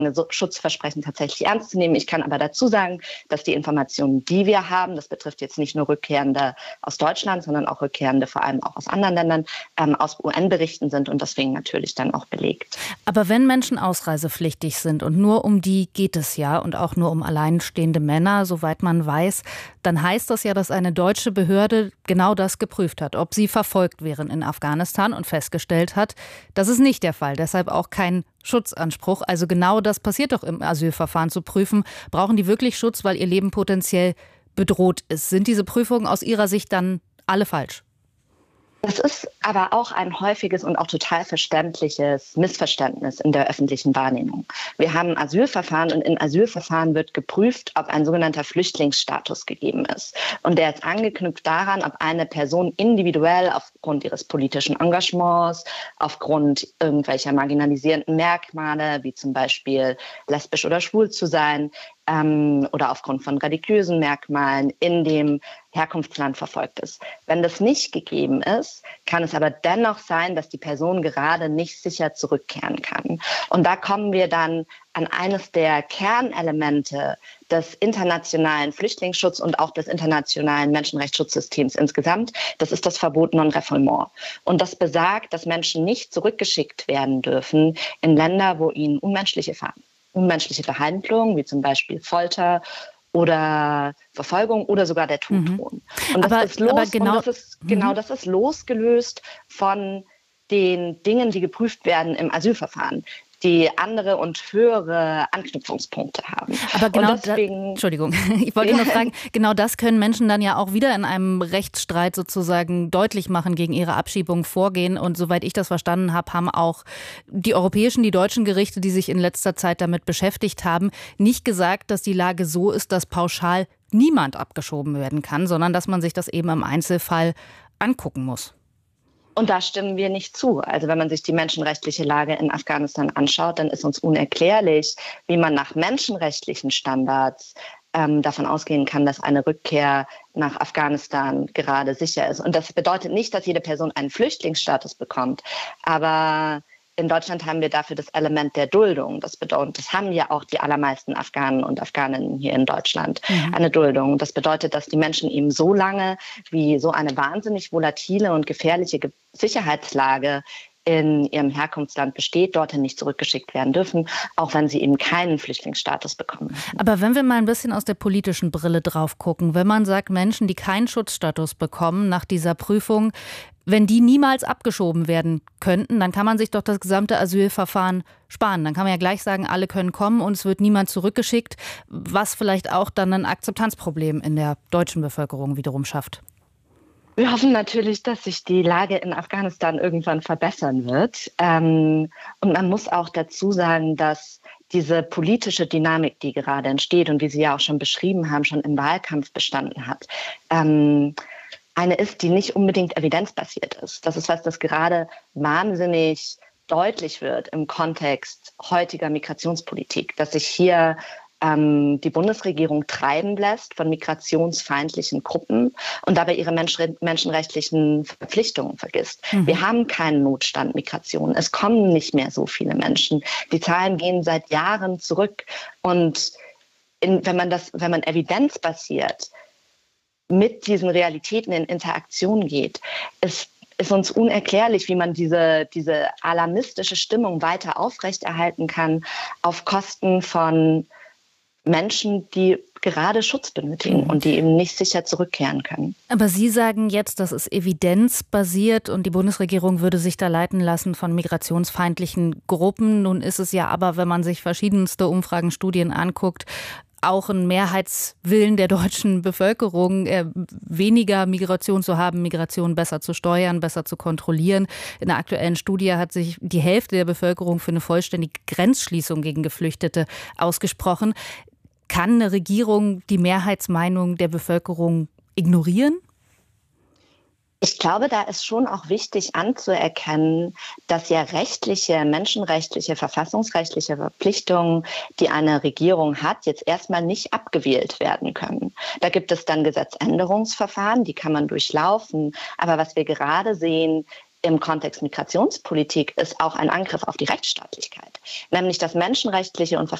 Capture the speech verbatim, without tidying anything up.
Schutzversprechen tatsächlich ernst zu nehmen. Ich kann aber dazu sagen, dass die Informationen, die wir haben, das betrifft jetzt nicht nur Rückkehrende aus Deutschland, sondern auch Rückkehrende vor allem auch aus anderen Ländern, ähm, aus U N-Berichten sind und deswegen natürlich dann auch belegt. Aber wenn Menschen ausreisepflichtig sind und nur um die geht es ja und auch nur um alleinstehende Männer, soweit man weiß, dann heißt das ja, dass eine deutsche Behörde genau das geprüft hat, ob sie verfolgt wären in Afghanistan und festgestellt hat, das ist nicht der Fall. Deshalb auch kein Schutzanspruch. Also genau das passiert doch im Asylverfahren, zu prüfen, brauchen die wirklich Schutz, weil ihr Leben potenziell bedroht ist. Sind diese Prüfungen aus Ihrer Sicht dann alle falsch? Das ist aber auch ein häufiges und auch total verständliches Missverständnis in der öffentlichen Wahrnehmung. Wir haben Asylverfahren und in Asylverfahren wird geprüft, ob ein sogenannter Flüchtlingsstatus gegeben ist. Und der ist angeknüpft daran, ob eine Person individuell aufgrund ihres politischen Engagements, aufgrund irgendwelcher marginalisierenden Merkmale, wie zum Beispiel lesbisch oder schwul zu sein, ähm, oder aufgrund von religiösen Merkmalen in dem Herkunftsland verfolgt ist. Wenn das nicht gegeben ist, kann es aber dennoch sein, dass die Person gerade nicht sicher zurückkehren kann. Und da kommen wir dann an eines der Kernelemente des internationalen Flüchtlingsschutzes und auch des internationalen Menschenrechtsschutzsystems insgesamt. Das ist das Verbot Non-Refoulement. Und das besagt, dass Menschen nicht zurückgeschickt werden dürfen in Länder, wo ihnen unmenschliche, unmenschliche Behandlung, wie zum Beispiel Folter oder Verfolgung oder sogar der Tod drohen. Mhm. Und das aber, ist los, aber genau, und das ist, genau mhm. das ist losgelöst von den Dingen, die geprüft werden im Asylverfahren, die andere und höhere Anknüpfungspunkte haben. Aber genau und deswegen, da, Entschuldigung, ich wollte nur fragen, genau das können Menschen dann ja auch wieder in einem Rechtsstreit sozusagen deutlich machen, gegen ihre Abschiebung vorgehen. Und soweit ich das verstanden habe, haben auch die europäischen, die deutschen Gerichte, die sich in letzter Zeit damit beschäftigt haben, nicht gesagt, dass die Lage so ist, dass pauschal niemand abgeschoben werden kann, sondern dass man sich das eben im Einzelfall angucken muss. Und da stimmen wir nicht zu. Also wenn man sich die menschenrechtliche Lage in Afghanistan anschaut, dann ist uns unerklärlich, wie man nach menschenrechtlichen Standards ähm, davon ausgehen kann, dass eine Rückkehr nach Afghanistan gerade sicher ist. Und das bedeutet nicht, dass jede Person einen Flüchtlingsstatus bekommt. Aber in Deutschland haben wir dafür das Element der Duldung. Das bedeutet, das haben ja auch die allermeisten Afghanen und Afghaninnen hier in Deutschland, mhm. eine Duldung. Das bedeutet, dass die Menschen eben so lange, wie so eine wahnsinnig volatile und gefährliche Sicherheitslage in ihrem Herkunftsland besteht, dorthin nicht zurückgeschickt werden dürfen, auch wenn sie eben keinen Flüchtlingsstatus bekommen. Aber wenn wir mal ein bisschen aus der politischen Brille drauf gucken, wenn man sagt, Menschen, die keinen Schutzstatus bekommen nach dieser Prüfung, wenn die niemals abgeschoben werden könnten, dann kann man sich doch das gesamte Asylverfahren sparen. Dann kann man ja gleich sagen, alle können kommen und es wird niemand zurückgeschickt, was vielleicht auch dann ein Akzeptanzproblem in der deutschen Bevölkerung wiederum schafft. Wir hoffen natürlich, dass sich die Lage in Afghanistan irgendwann verbessern wird. Ähm, und man muss auch dazu sagen, dass diese politische Dynamik, die gerade entsteht und wie Sie ja auch schon beschrieben haben, schon im Wahlkampf bestanden hat, ähm, eine ist, die nicht unbedingt evidenzbasiert ist. Das ist was, das gerade wahnsinnig deutlich wird im Kontext heutiger Migrationspolitik, dass sich hier ähm, die Bundesregierung treiben lässt von migrationsfeindlichen Gruppen und dabei ihre Menschre- menschenrechtlichen Verpflichtungen vergisst. Mhm. Wir haben keinen Notstand Migration. Es kommen nicht mehr so viele Menschen. Die Zahlen gehen seit Jahren zurück. Und in, wenn man das, wenn man evidenzbasiert mit diesen Realitäten in Interaktion geht, es ist uns unerklärlich, wie man diese, diese alarmistische Stimmung weiter aufrechterhalten kann auf Kosten von Menschen, die gerade Schutz benötigen und die eben nicht sicher zurückkehren können. Aber Sie sagen jetzt, das ist evidenzbasiert und die Bundesregierung würde sich da leiten lassen von migrationsfeindlichen Gruppen. Nun ist es ja aber, wenn man sich verschiedenste Umfragen, Studien anguckt, auch ein Mehrheitswillen der deutschen Bevölkerung, äh, weniger Migration zu haben, Migration besser zu steuern, besser zu kontrollieren. In der aktuellen Studie hat sich die Hälfte der Bevölkerung für eine vollständige Grenzschließung gegen Geflüchtete ausgesprochen. Kann eine Regierung die Mehrheitsmeinung der Bevölkerung ignorieren? Ich glaube, da ist schon auch wichtig anzuerkennen, dass ja rechtliche, menschenrechtliche, verfassungsrechtliche Verpflichtungen, die eine Regierung hat, jetzt erstmal nicht abgewählt werden können. Da gibt es dann Gesetzänderungsverfahren, die kann man durchlaufen. Aber was wir gerade sehen, im Kontext Migrationspolitik ist auch ein Angriff auf die Rechtsstaatlichkeit, nämlich dass menschenrechtliche und